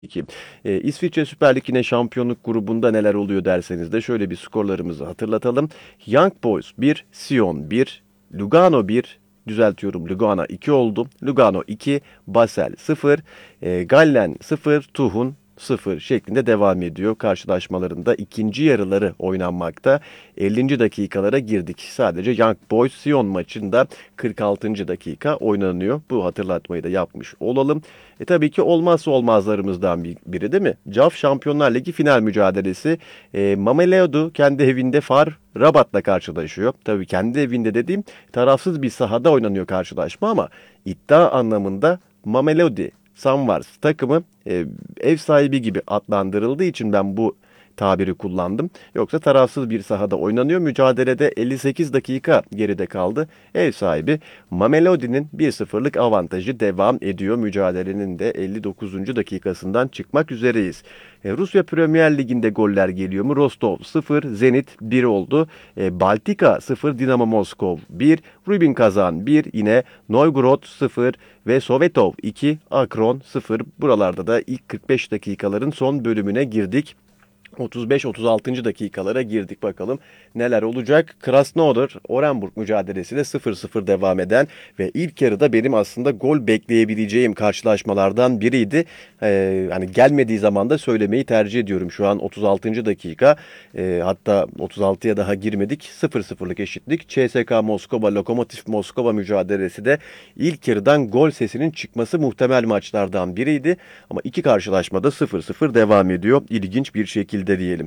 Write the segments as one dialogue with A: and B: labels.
A: 2. İsviçre Süper Ligi'ne şampiyonluk grubunda neler oluyor derseniz de şöyle bir skorlarımızı hatırlatalım. Young Boys 1, Sion 1, Lugano 1, düzeltiyorum Lugano 2 oldu. Lugano 2, Basel 0, Gallen 0, Tuhun 0 şeklinde devam ediyor. Karşılaşmalarında ikinci yarıları oynanmakta. 50. dakikalara girdik. Sadece Young Boys Sion maçında 46. dakika oynanıyor. Bu hatırlatmayı da yapmış olalım. Tabii ki olmazsa olmazlarımızdan biri değil mi? CAF Şampiyonlar Ligi final mücadelesi. Mamelodi kendi evinde FAR Rabat'la karşılaşıyor. Tabii kendi evinde dediğim tarafsız bir sahada oynanıyor karşılaşma ama iddia anlamında Mamelodi Sunwars takımı ev sahibi gibi adlandırıldığı için ben bu tabiri kullandım. Yoksa tarafsız bir sahada oynanıyor. Mücadelede 58 dakika geride kaldı. Ev sahibi Mamelodi'nin 1-0'lık avantajı devam ediyor. Mücadelenin de 59. dakikasından çıkmak üzereyiz. Rusya Premier Ligi'nde goller geliyor mu? Rostov 0, Zenit 1 oldu. Baltika 0, Dinamo Moskov 1, Rubin Kazan 1, yine Novgorod 0 ve Sovetov 2, Akron 0. Buralarda da ilk 45 dakikaların son bölümüne girdik. 35-36. dakikalara girdik, bakalım neler olacak. Krasnodar Orenburg mücadelesi de 0-0 devam eden ve ilk yarıda benim aslında gol bekleyebileceğim karşılaşmalardan biriydi. Hani gelmediği zaman da söylemeyi tercih ediyorum. Şu an 36. dakika, hatta 36'ya daha girmedik. 0-0'lık eşitlik. CSKA Moskova Lokomotiv Moskova mücadelesi de ilk yarıdan gol sesinin çıkması muhtemel maçlardan biriydi. Ama iki karşılaşmada 0-0 devam ediyor. İlginç bir şekilde diyelim.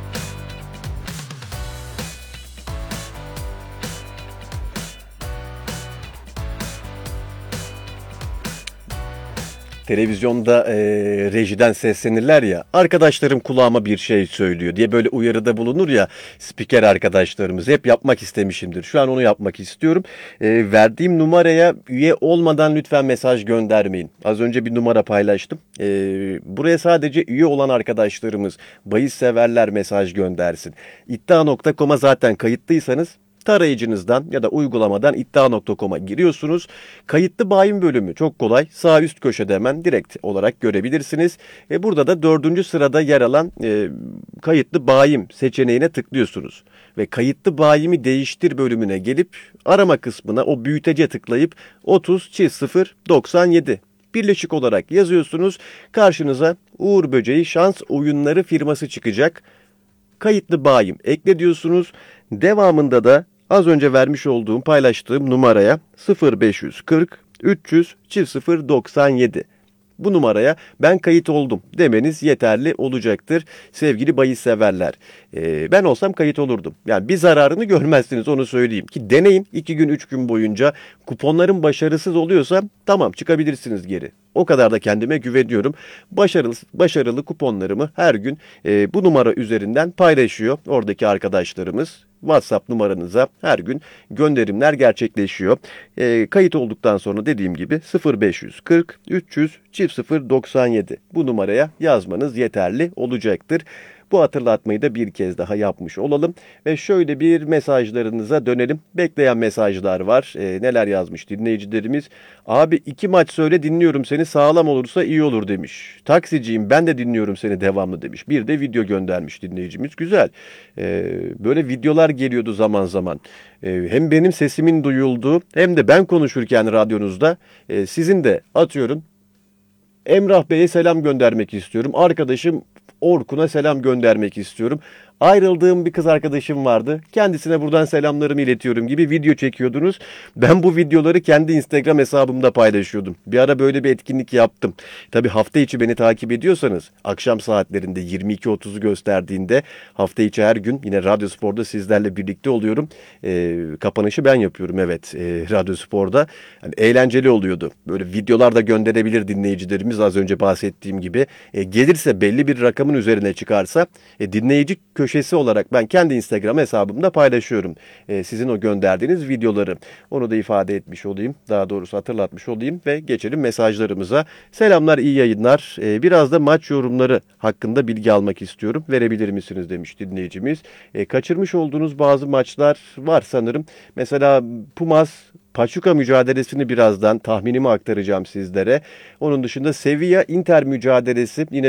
A: Televizyonda rejiden seslenirler ya, arkadaşlarım kulağıma bir şey söylüyor diye böyle uyarıda bulunur ya spiker arkadaşlarımız. Hep yapmak istemişimdir. Şu an onu yapmak istiyorum. Verdiğim numaraya üye olmadan lütfen mesaj göndermeyin. Az önce bir numara paylaştım. Buraya sadece üye olan arkadaşlarımız, bahis severler mesaj göndersin. İddia.com'a zaten kayıtlıysanız tarayıcınızdan ya da uygulamadan iddia.com'a giriyorsunuz. Kayıtlı bayin bölümü çok kolay. Sağ üst köşede hemen direkt olarak görebilirsiniz. Burada da 4. sırada yer alan kayıtlı bayim seçeneğine tıklıyorsunuz. Ve kayıtlı bayimi değiştir bölümüne gelip arama kısmına o büyütece tıklayıp 30-097 birleşik olarak yazıyorsunuz. Karşınıza Uğur Böceği Şans Oyunları firması çıkacak. Kayıtlı bayim ekle diyorsunuz. Devamında da az önce vermiş olduğum, paylaştığım numaraya 0540 300 0097 bu numaraya ben kayıt oldum demeniz yeterli olacaktır sevgili bahis severler. Ben olsam kayıt olurdum. Yani bir zararını görmezsiniz, onu söyleyeyim. Ki deneyin 2 gün 3 gün boyunca, kuponların başarısız oluyorsa tamam, çıkabilirsiniz geri. O kadar da kendime güveniyorum. Başarılı kuponlarımı her gün bu numara üzerinden paylaşıyor oradaki arkadaşlarımız. WhatsApp numaranıza her gün gönderimler gerçekleşiyor. Kayıt olduktan sonra dediğim gibi 0540 300 0097 bu numaraya yazmanız yeterli olacaktır. Bu hatırlatmayı da bir kez daha yapmış olalım. Ve şöyle bir mesajlarınıza dönelim. Bekleyen mesajlar var. Neler yazmış dinleyicilerimiz? Abi 2 maç söyle, dinliyorum seni, sağlam olursa iyi olur demiş. Taksiciyim, ben de dinliyorum seni devamlı demiş. Bir de video göndermiş dinleyicimiz. Güzel. Böyle videolar geliyordu zaman zaman. Hem benim sesimin duyulduğu hem de ben konuşurken radyonuzda sizin de atıyorum Emrah Bey'e selam göndermek istiyorum. Arkadaşım Orkun'a selam göndermek istiyorum. Ayrıldığım bir kız arkadaşım vardı. Kendisine buradan selamlarımı iletiyorum gibi video çekiyordunuz. Ben bu videoları kendi Instagram hesabımda paylaşıyordum. Bir ara böyle bir etkinlik yaptım. Tabii hafta içi beni takip ediyorsanız akşam saatlerinde 22.30'u gösterdiğinde hafta içi her gün yine Radyo Spor'da sizlerle birlikte oluyorum. Kapanışı ben yapıyorum, evet, Radyo Spor'da. Yani eğlenceli oluyordu. Böyle videolar da gönderebilir dinleyicilerimiz, az önce bahsettiğim gibi. Gelirse, belli bir rakamın üzerine çıkarsa dinleyici köşesi olarak ben kendi Instagram hesabımda paylaşıyorum sizin o gönderdiğiniz videoları. Onu da ifade etmiş olayım. Daha doğrusu hatırlatmış olayım ve geçelim mesajlarımıza. Selamlar, iyi yayınlar. Biraz da maç yorumları hakkında bilgi almak istiyorum. Verebilir misiniz demiş dinleyicimiz. Kaçırmış olduğunuz bazı maçlar var sanırım. Mesela Pumas Pachuca mücadelesini birazdan tahminimi aktaracağım sizlere. Onun dışında Sevilla Inter mücadelesi yine